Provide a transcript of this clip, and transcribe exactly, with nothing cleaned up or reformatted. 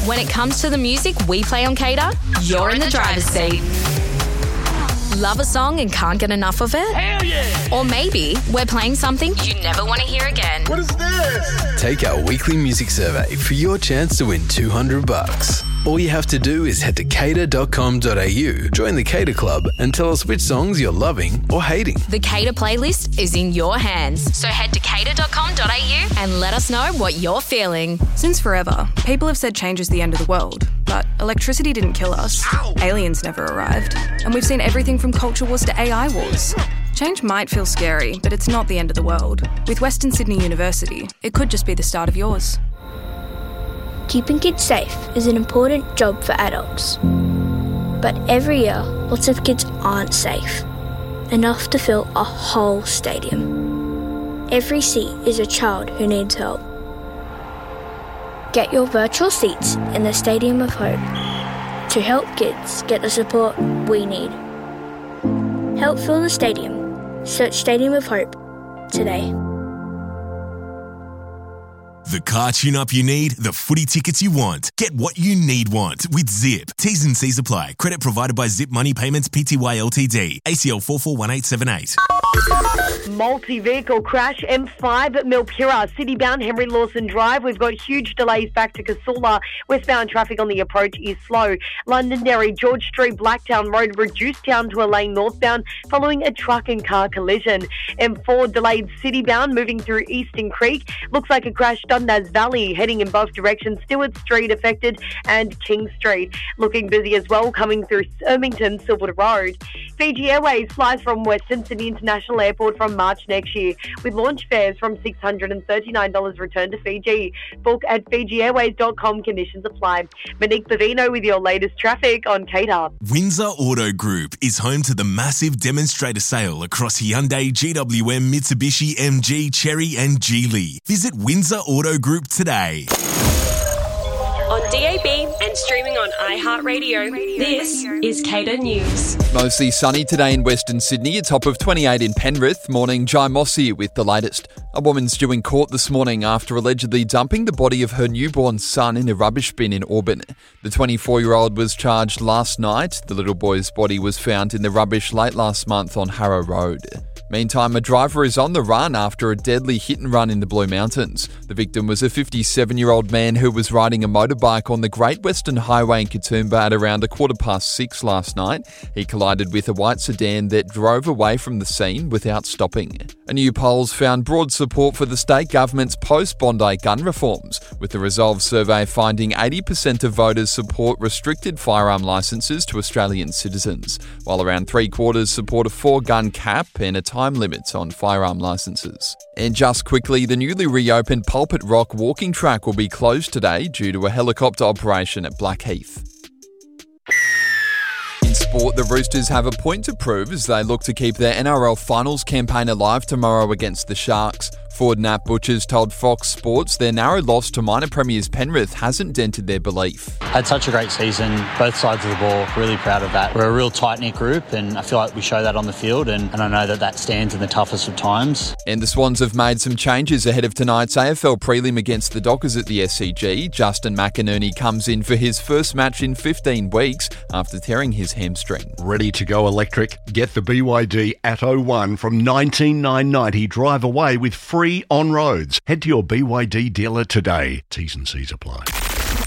When it comes to the music we play on Cater, you're in the driver's seat. Love a song and can't get enough of it? Hell yeah! Or maybe we're playing something you never want to hear again. What is this? Take our weekly music survey for your chance to win two hundred bucks. All you have to do is head to cater dot com dot a u, join the Cater Club, and tell us which songs you're loving or hating. The Cater playlist is in your hands, so head to cater dot com dot a u and let us know what you're feeling. Since forever, people have said change is the end of the world, but electricity didn't kill us. Ow. Aliens never arrived, and we've seen everything from culture wars to A I wars. Change might feel scary, but it's not the end of the world. With Western Sydney University, it could just be the start of yours. Keeping kids safe is an important job for adults. But every year, lots of kids aren't safe. Enough to fill a whole stadium. Every seat is a child who needs help. Get your virtual seats in the Stadium of Hope to help kids get the support we need. Help fill the stadium. Search Stadium of Hope today. The car tune-up you need, the footy tickets you want. Get what you need want with Zip. T's and C's apply. Credit provided by Zip Money Payments Pty Ltd. A C L four four one eight seven eight. Multi-vehicle crash, M five at Milpura, city-bound Henry Lawson Drive. We've got huge delays back to Casula. Westbound traffic on the approach is slow. Londonderry, George Street, Blacktown Road reduced down to a lane northbound following a truck and car collision. M four delayed city-bound moving through Eastern Creek. Looks like a crash Dundas Valley heading in both directions. Stewart Street affected and King Street. Looking busy as well coming through Ermington, Silverwood Road. Fiji Airways flies from Western Sydney International Airport from March next year, with launch fares from six hundred thirty-nine dollars return to Fiji. Book at fiji airways dot com. Conditions apply. Monique Bavino with your latest traffic on Cater. Windsor Auto Group is home to the massive demonstrator sale across Hyundai, G W M, Mitsubishi, M G, Chery and Geely. Visit Windsor Auto Group today. On D A B and streaming on iHeartRadio, this is Cater News. Mostly sunny today in Western Sydney, a top of twenty-eight in Penrith. Morning, Jai Moss here with the latest. A woman's due in court this morning after allegedly dumping the body of her newborn son in a rubbish bin in Auburn. The twenty-four-year-old was charged last night. The little boy's body was found in the rubbish late last month on Harrow Road. Meantime, a driver is on the run after a deadly hit and run in the Blue Mountains. The victim was a fifty-seven-year-old man who was riding a motorbike on the Great Western Highway in Katoomba at around a quarter past six last night. He collided with a white sedan that drove away from the scene without stopping. A new poll's found broad support for the state government's post-Bondi gun reforms, with the Resolve survey finding eighty percent of voters support restricted firearm licences to Australian citizens, while around three-quarters support a four-gun cap and a time limits on firearm licences. And just quickly, the newly reopened Pulpit Rock walking track will be closed today due to a helicopter operation at Blackheath. In sport, the Roosters have a point to prove as they look to keep their N R L finals campaign alive tomorrow against the Sharks. Forward Nat Butchers told Fox Sports their narrow loss to minor premiers Penrith hasn't dented their belief. Had such a great season, both sides of the ball, really proud of that. We're a real tight-knit group and I feel like we show that on the field and, and I know that that stands in the toughest of times. And the Swans have made some changes ahead of tonight's A F L prelim against the Dockers at the S C G. Justin McInerney comes in for his first match in fifteen weeks after tearing his hamstring. Ready to go electric? Get the B Y D Atto one from nineteen thousand nine hundred ninety dollars. Drive away with free on roads. Head to your B Y D dealer today. T's and C's apply.